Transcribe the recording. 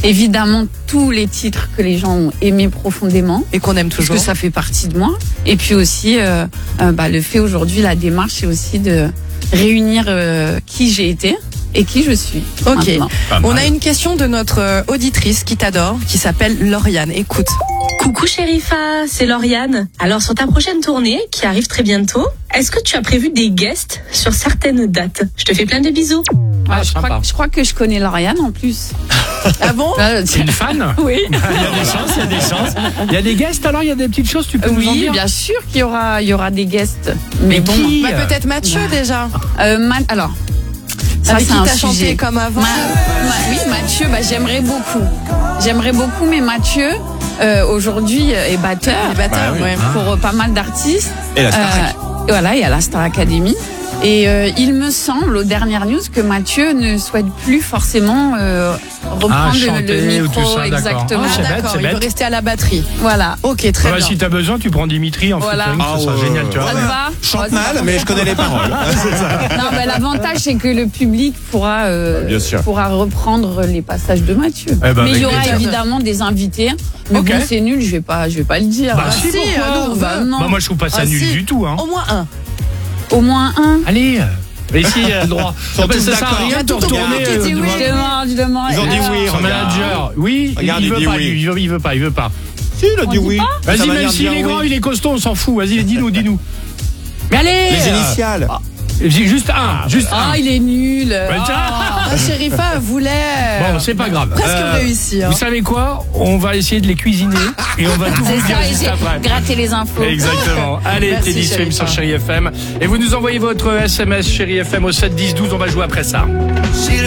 évidemment tous les titres que les gens ont aimés profondément. Et qu'on aime toujours. Parce que ça fait partie de moi. Et puis aussi, le fait aujourd'hui, la démarche, c'est aussi de réunir qui j'ai été et qui je suis. Ok. Maintenant. On a une question de notre auditrice qui t'adore, qui s'appelle Lauriane. Écoute. Coucou Sherifa, c'est Lauriane. Alors sur ta prochaine tournée, qui arrive très bientôt, est-ce que tu as prévu des guests sur certaines dates? Je te fais plein de bisous. Ouais, je crois que je connais Lauriane en plus. Ah bon? C'est une fan? Oui. Il y a des chances. Il y a des guests, alors il y a des petites choses, tu peux nous en Oui, dire? bien sûr qu'il y aura des guests. Mais bon, qui? Peut-être Mathieu déjà. Alors, ça Avec c'est qui un t'as chanté sujet. comme avant. Oui, Mathieu, j'aimerais beaucoup, mais Mathieu aujourd'hui est batteur. Ouais. Pour pas mal d'artistes. Et la Starac. Voilà, il y a la Star Academy. Et il me semble, aux dernières news, que Mathieu ne souhaite plus forcément reprendre chanter le ou micro. tout ça, d'accord. Exactement. Ah, c'est bête, D'accord, c'est il veut bête. rester à la batterie. Voilà. Ok, très bien. Si t'as besoin, tu prends Dimitri en Voilà. featuring, ça sera génial, tu vois. Ça te va? Chante mal, mais je connais les paroles. Non, l'avantage, c'est que le public pourra Bien sûr. reprendre les passages de Mathieu. Eh ben, mais il y avec aura plaisir. évidemment des invités. Mais Ok. bon, c'est nul, je vais pas le dire. Bah, si, pourquoi? non. Bah, moi, je trouve pas ça Ah, nul si. du tout, hein. Au moins un. Au moins un. Allez. Mais si, il a le droit. Sont Ça tous sert à d'accord. rien de Tout le monde retourner. qui dit oui. Je demande. Ils ont dit Alors, oui. Son Regarde. manager. Oui, Regarde, il il dit veut pas, oui. lui. Il veut pas. Si, il a dit On dit oui. pas Sa Vas-y, manière même de s'il dire est grand, oui. il est costaud, on s'en fout. Vas-y, dis-nous. Mais allez. Les initiales. Juste un. Juste un. il est nul. tiens. La Sherifa voulait. Bon, c'est pas grave. Presque réussi. Hein. Vous savez quoi? On va essayer de les cuisiner et on va tout C'est vous dire ça, juste j'ai après. gratté les infos. Exactement. Allez, Merci, Teddy Swims sur Chéri FM. Et vous nous envoyez votre SMS Chéri FM au 7 10 12. On va jouer après ça.